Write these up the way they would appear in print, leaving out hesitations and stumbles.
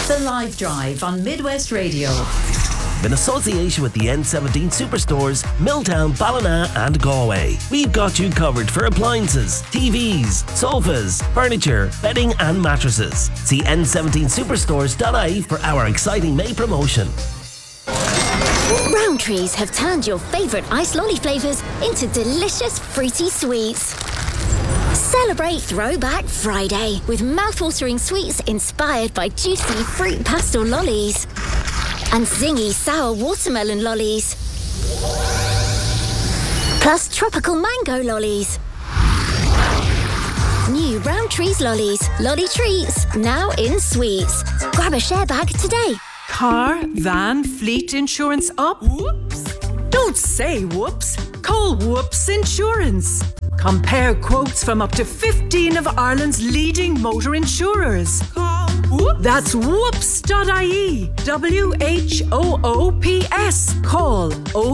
The Live Drive on Midwest Radio. In association with the N17 Superstores, Milltown, Ballina and Galway. We've got you covered for appliances, TVs, sofas, furniture, bedding and mattresses. See n17superstores.ie for our exciting May promotion. Rowntree's have turned your favourite ice lolly flavours into delicious fruity sweets. Celebrate Throwback Friday with mouth-watering sweets inspired by juicy fruit pastel lollies and zingy sour watermelon lollies, plus tropical mango lollies. New Rowntree's lollies, lolly treats, now in sweets. Grab a share bag today. Car, van, fleet insurance up? Whoops. Don't say whoops. Call Whoops Insurance. Compare quotes from up to 15 of Ireland's leading motor insurers. Call Whoops. That's whoops.ie. WHOOPS. Call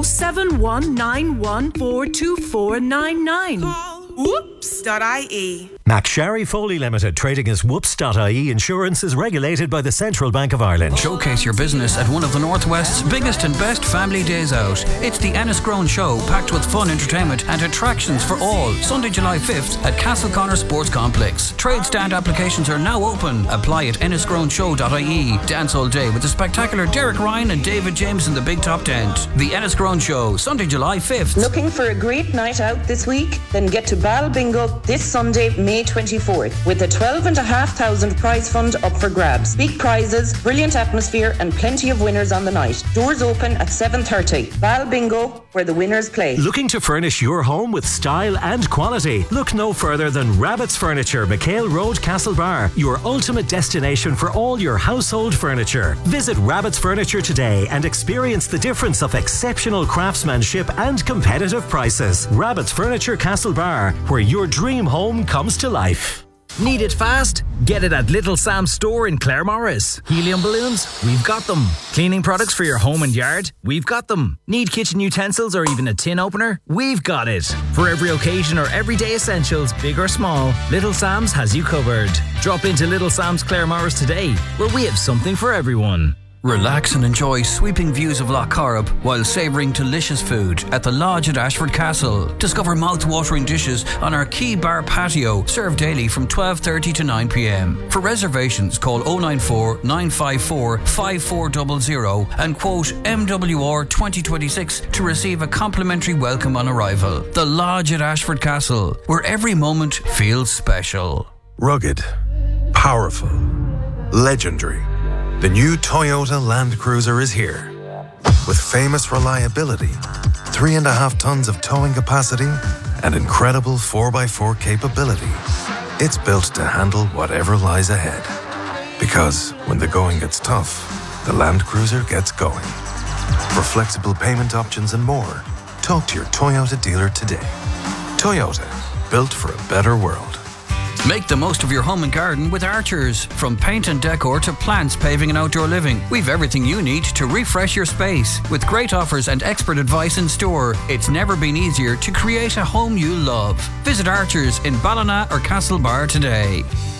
07191424499. Call whoops.ie. McSharry Foley Limited, trading as Whoops.ie Insurance, is regulated by the Central Bank of Ireland. Showcase your business at one of the Northwest's biggest and best family days out. It's the Enniscrone Show, packed with fun, entertainment and attractions for all. Sunday, July 5th at Castleconnor Sports Complex. Trade stand applications are now open. Apply at enniscroneshow.ie. Dance all day with the spectacular Derek Ryan and David James in the Big Top Tent. The Enniscrone Show, Sunday, July 5th. Looking for a great night out this week? Then get to Bal Bingo this Sunday, May 24th, with a 12,500 prize fund up for grabs. Big prizes, brilliant atmosphere and plenty of winners on the night. Doors open at 7:30. Bal Bingo, where the winners play. Looking to furnish your home with style and quality? Look no further than Rabbit's Furniture, McHale Road, Castlebar, your ultimate destination for all your household furniture. Visit Rabbit's Furniture today and experience the difference of exceptional craftsmanship and competitive prices. Rabbit's Furniture, Castlebar, where your dream home comes to life. Need it fast? Get it at Little Sam's store in Claremorris. Helium balloons? We've got them. Cleaning products for your home and yard? We've got them. Need kitchen utensils or even a tin opener? We've got it. For every occasion or everyday essentials, big or small, Little Sam's has you covered. Drop into Little Sam's Claremorris today, where we have something for everyone. Relax and enjoy sweeping views of Lough Corrib while savouring delicious food at the Lodge at Ashford Castle. Discover mouth-watering dishes on our Key Bar patio, served daily from 12:30 to 9 p.m. For reservations, call 094 954 5400 and quote MWR 2026 to receive a complimentary welcome on arrival. The Lodge at Ashford Castle, where every moment feels special. Rugged, powerful, legendary. The new Toyota Land Cruiser is here. With famous reliability, 3.5 tons of towing capacity, and incredible 4x4 capability. It's built to handle whatever lies ahead. Because when the going gets tough, the Land Cruiser gets going. For flexible payment options and more, talk to your Toyota dealer today. Toyota, built for a better world. Make the most of your home and garden with Archers. From paint and decor to plants, paving and outdoor living, we've everything you need to refresh your space. With great offers and expert advice in store, it's never been easier to create a home you love. Visit Archers in Ballina or Castlebar today.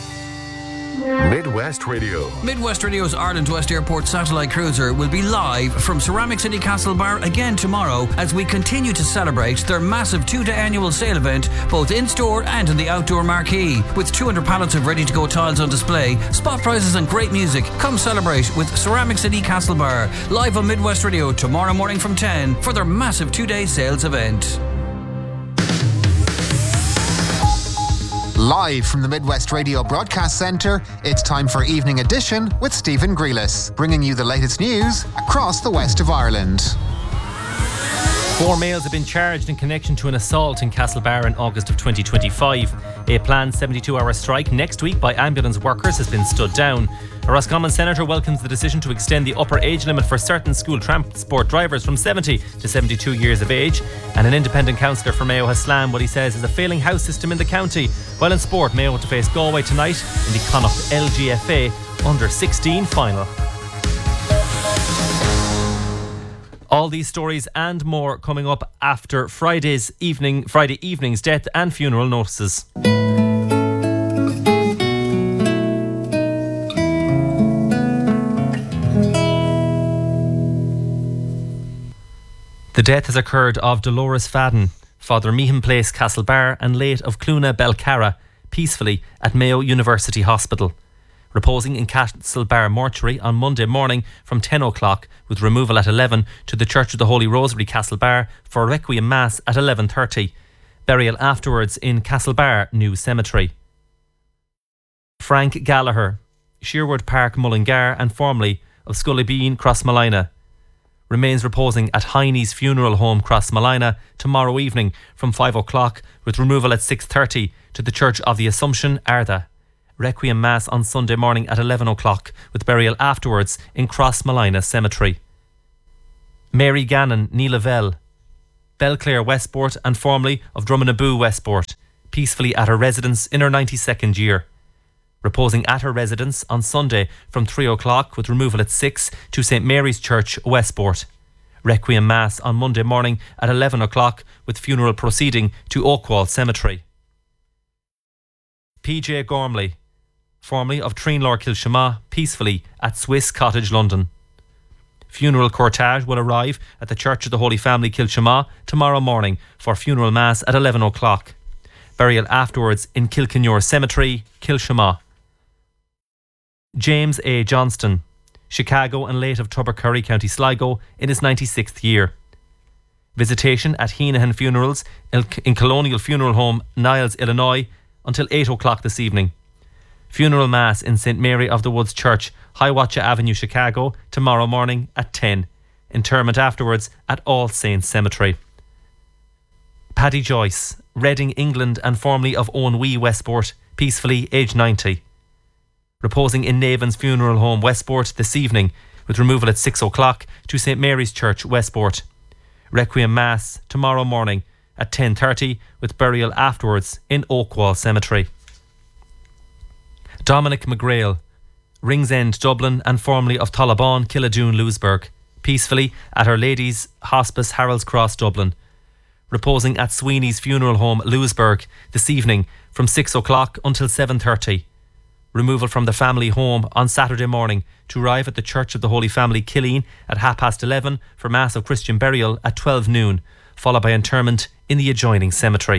Midwest Radio. Midwest Radio's Ireland West Airport satellite cruiser will be live from Ceramic City Castlebar again tomorrow as we continue to celebrate their massive 2-day annual sale event, both in-store and in the outdoor marquee. With 200 pallets of ready-to-go tiles on display, spot prices and great music, come celebrate with Ceramic City Castlebar. Live on Midwest Radio tomorrow morning from 10 for their massive 2-day sales event. Live from the Midwest Radio Broadcast Centre, it's time for Evening Edition with Stephen Grealis, bringing you the latest news across the west of Ireland. 4 males have been charged in connection to an assault in Castlebar in August of 2025. A planned 72-hour strike next week by ambulance workers has been stood down. A Roscommon senator welcomes the decision to extend the upper age limit for certain school transport drivers from 70 to 72 years of age. And an independent councillor for Mayo has slammed what he says is a failing house system in the county. While in sport, Mayo want to face Galway tonight in the Connacht LGFA Under-16 final. All these stories and more coming up after Friday evening's death and funeral notices. The death has occurred of Dolores Fadden, Father Meehan Place, Castlebar, and late of Cluna Belcarra, peacefully at Mayo University Hospital. Reposing in Castlebar Mortuary on Monday morning from 10 o'clock, with removal at 11 to the Church of the Holy Rosary, Castlebar, for a Requiem Mass at 11:30. Burial afterwards in Castlebar New Cemetery. Frank Gallagher, Sherwood Park, Mullingar, and formerly of Scullybean, Crossmolina, remains reposing at Heine's Funeral Home, Crossmolina, tomorrow evening from 5 o'clock, with removal at 6:30 to the Church of the Assumption, Arda. Requiem Mass on Sunday morning at 11 o'clock, with burial afterwards in Crossmolina Cemetery. Mary Gannon, Neelavelle, Belclare, Westport, and formerly of Drummonaboo, Westport, peacefully at her residence in her 92nd year. Reposing at her residence on Sunday from 3 o'clock, with removal at 6 to St Mary's Church, Westport. Requiem Mass on Monday morning at 11 o'clock, with funeral proceeding to Oakwall Cemetery. PJ Gormley, formerly of Treenlaw, Kilshama, peacefully at Swiss Cottage, London. Funeral cortege will arrive at the Church of the Holy Family, Kilshama, tomorrow morning for funeral mass at 11 o'clock. Burial afterwards in Kilkenure Cemetery, Kilshama. James A. Johnston, Chicago and late of Tubbercurry, County Sligo, in his 96th year. Visitation at Heenahan Funerals in Colonial Funeral Home, Niles, Illinois, until 8 o'clock this evening. Funeral Mass in St Mary of the Woods Church, Hiawatha Avenue, Chicago, tomorrow morning at 10. Interment afterwards at All Saints Cemetery. Paddy Joyce, Reading, England, and formerly of Owenwee, Westport, peacefully, aged 90. Reposing in Navan's Funeral Home, Westport, this evening, with removal at 6 o'clock to St Mary's Church, Westport. Requiem Mass tomorrow morning at 10:30, with burial afterwards in Oakwall Cemetery. Dominic McGrail, Ringsend, Dublin, and formerly of Tullabon, Killadoon, Lewisburg, peacefully at Our Lady's Hospice, Harold's Cross, Dublin. Reposing at Sweeney's Funeral Home, Lewisburg, this evening from 6 o'clock until 7:30. Removal from the family home on Saturday morning to arrive at the Church of the Holy Family, Killeen, at 11:30 for Mass of Christian burial at 12 noon, followed by interment in the adjoining cemetery.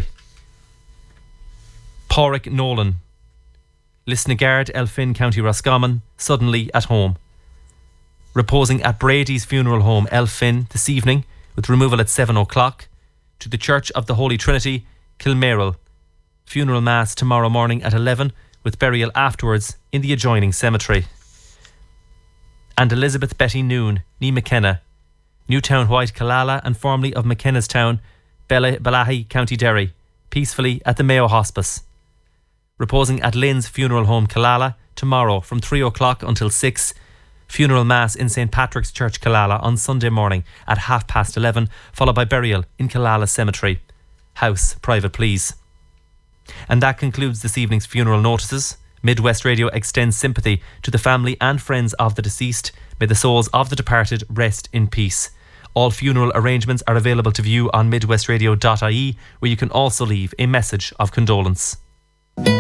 Pádraig Nolan, Lisnagard, Elphin, County Roscommon, suddenly at home. Reposing at Brady's Funeral Home, Elphin, this evening, with removal at 7 o'clock, to the Church of the Holy Trinity, Kilmeril. Funeral Mass tomorrow morning at 11, with burial afterwards in the adjoining cemetery. And Elizabeth Betty Noon, ní McKenna, Newtown White, Killala, and formerly of McKenna's Town, Balahi, County Derry, peacefully at the Mayo Hospice. Reposing at Lynn's Funeral Home, Killala, tomorrow from 3 o'clock until 6. Funeral Mass in St Patrick's Church, Killala, on Sunday morning at 11:30, followed by burial in Killala Cemetery. House private, please. And that concludes this evening's funeral notices. Midwest Radio extends sympathy to the family and friends of the deceased. May the souls of the departed rest in peace. All funeral arrangements are available to view on midwestradio.ie, where you can also leave a message of condolence.